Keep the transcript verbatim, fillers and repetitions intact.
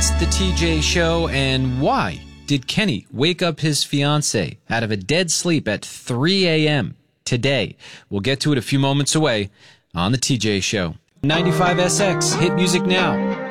It's the T J Show, and why did Kenny wake up his fiancée out of a dead sleep at three a.m. today? We'll get to it a few moments away on the T J Show. ninety-five S X, hit music now.